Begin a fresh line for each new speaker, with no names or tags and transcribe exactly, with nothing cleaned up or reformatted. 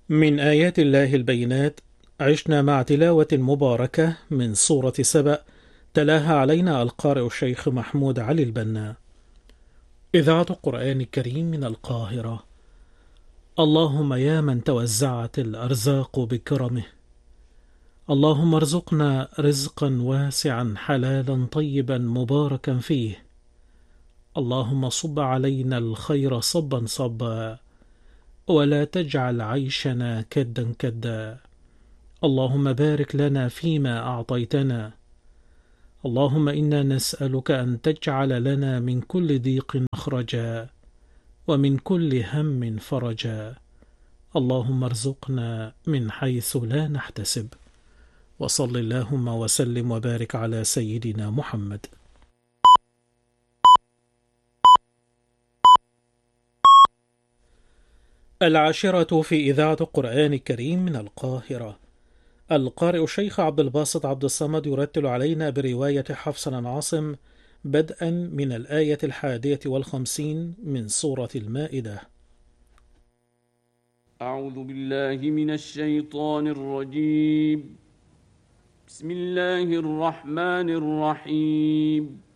من آيات الله البينات عشنا مع تلاوة مباركة من سورة سبأ تلاها علينا القارئ الشيخ محمود علي البنا. إذاعة القرآن الكريم من القاهرة. اللهم يا من توزعت الأرزاق بكرمه، اللهم ارزقنا رزقا واسعا حلالا طيبا مباركا فيه. اللهم صب علينا الخير صبا صبا، ولا تجعل عيشنا كدا كدا. اللهم بارك لنا فيما أعطيتنا. اللهم إنا نسألك أن تجعل لنا من كل ضيق مخرجا، ومن كل هم فرجا. اللهم ارزقنا من حيث لا نحتسب. وصل اللهم وسلم وبارك على سيدنا محمد. العاشرة في إذاعة القرآن الكريم من القاهرة. القارئ الشيخ عبد الباسط عبد الصمد يرتل علينا برواية حفص عن عاصم بدءا من الآية الحادية والخمسين من سورة المائدة.
أعوذ بالله من الشيطان الرجيم. بسم الله الرحمن الرحيم.